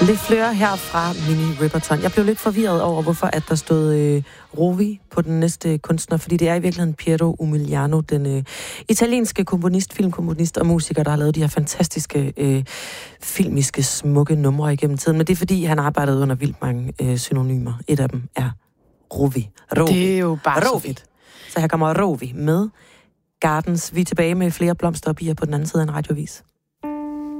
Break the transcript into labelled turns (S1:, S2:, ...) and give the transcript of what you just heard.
S1: Lidt flere her fra Minnie Riperton. Jeg blev lidt forvirret over, hvorfor at der stod Rovi på den næste kunstner, fordi det er i virkeligheden Piero Umiliano, den italienske komponist, filmkomponist og musiker, der har lavet de her fantastiske, filmiske, smukke numre igennem tiden. Men det er fordi, han arbejdede under vildt mange synonymer. Et af dem er Rovi.
S2: Det er jo bare
S1: så fedt. Så her kommer Rovi med Gardens. Vi er tilbage med flere blomster og bier på den anden side af en radiovis.